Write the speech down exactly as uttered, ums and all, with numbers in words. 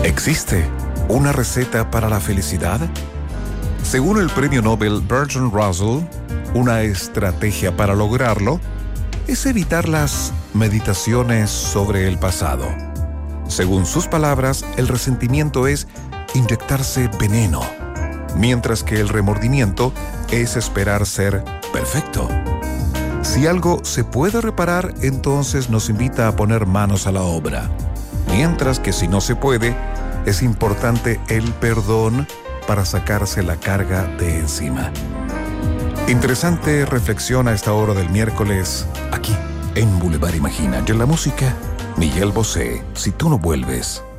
¿Existe una receta para la felicidad? Según el premio Nobel Bertrand Russell, una estrategia para lograrlo es evitar las meditaciones sobre el pasado. Según sus palabras, el resentimiento es inyectarse veneno, mientras que el remordimiento es esperar ser perfecto. Si algo se puede reparar, entonces nos invita a poner manos a la obra, mientras que si no se puede, es importante el perdón para sacarse la carga de encima. Interesante reflexión a esta hora del miércoles, aquí en Boulevard Imagina. Y en la música, Miguel Bosé, Si tú no vuelves.